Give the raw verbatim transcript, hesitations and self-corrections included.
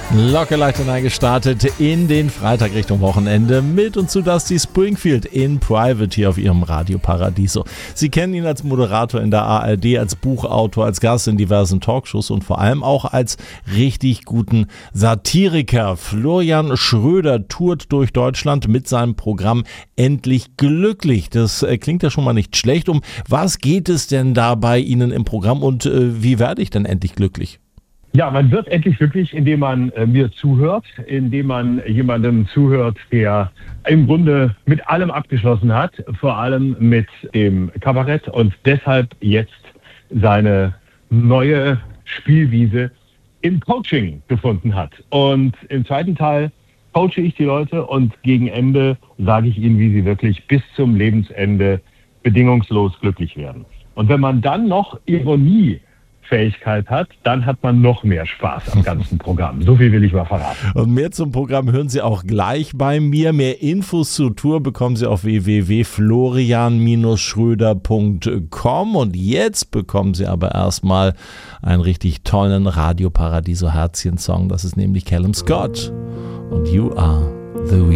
Locker leicht gestartet in den Freitag Richtung Wochenende mit und zu Dusty Springfield in Private hier auf ihrem Radio Paradiso. Sie kennen ihn als Moderator in der A R D, als Buchautor, als Gast in diversen Talkshows und vor allem auch als richtig guten Satiriker. Florian Schröder tourt durch Deutschland mit seinem Programm Endlich Glücklich. Das klingt ja schon mal nicht schlecht. Um was geht es denn da bei Ihnen im Programm und äh, wie werde ich denn endlich glücklich? Ja, man wird endlich glücklich, indem man äh, mir zuhört, indem man jemandem zuhört, der im Grunde mit allem abgeschlossen hat, vor allem mit dem Kabarett und deshalb jetzt seine neue Spielwiese im Coaching gefunden hat. Und im zweiten Teil coache ich die Leute und gegen Ende sage ich ihnen, wie sie wirklich bis zum Lebensende bedingungslos glücklich werden. Und wenn man dann noch Ironie Fähigkeit hat, dann hat man noch mehr Spaß am ganzen Programm. So viel will ich mal verraten. Und mehr zum Programm hören Sie auch gleich bei mir. Mehr Infos zur Tour bekommen Sie auf w w w punkt florian schröder punkt com und jetzt bekommen Sie aber erstmal einen richtig tollen Radio Paradiso Herzchen Song. Das ist nämlich Callum Scott und You Are the Reason.